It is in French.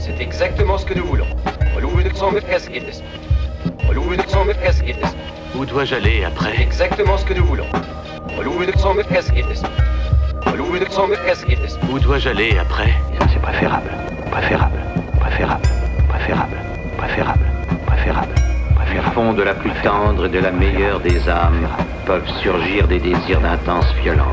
C'est exactement ce que nous voulons. Où dois-je aller après? C'est exactement ce que nous voulons. Où dois-je aller après? Ça c'est préférable. Préférable. Préférable. Préférable. Préférable. Préférable. Du fond de la plus tendre et de la meilleure des âmes peuvent surgir des désirs d'intense violence.